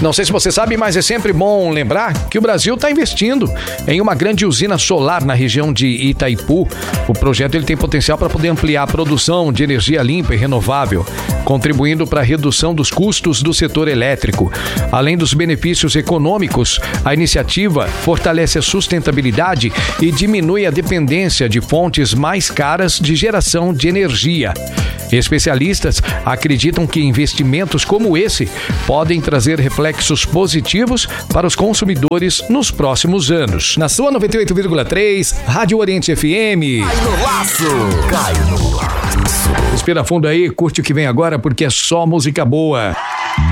Não sei se você sabe, mas é sempre bom lembrar que o Brasil está investindo em uma grande usina solar na região de Itaipu. O projeto ele tem potencial para poder ampliar a produção de energia limpa e renovável, contribuindo para a redução dos custos do setor elétrico. Além dos benefícios econômicos, a iniciativa fortalece a sustentabilidade e diminui a dependência de fontes mais caras de geração de energia. Especialistas acreditam que investimentos como esse podem trazer reflexos positivos para os consumidores nos próximos anos. Na sua 98,3, Rádio Oriente FM. Cai no laço! Cai no laço! Respira fundo aí, curte o que vem agora porque é só música boa.